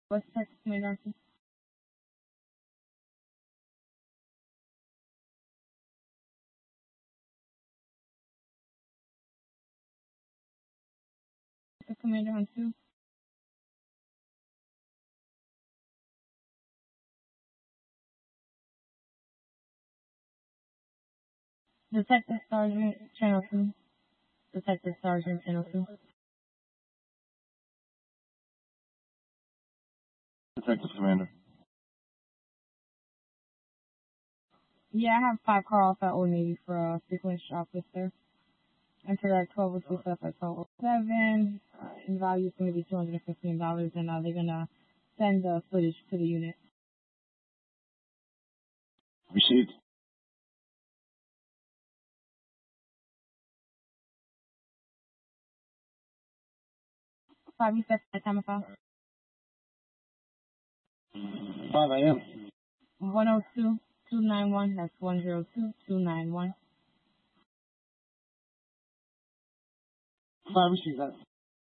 What's Texas Commander on to? Texas Commander on 2. Detective Sergeant Channel 2. Detective Sergeant Channel 2. Detective Commander. Yeah, I have 5 calls at Old Navy for a frequent officer. And for that 1202 stuff at 1207, the value is going to be $215, and they're going to send the footage to the unit. Received. Five, you set the time of file? 5 a.m. 102-291, that's 102-291. 5 received that.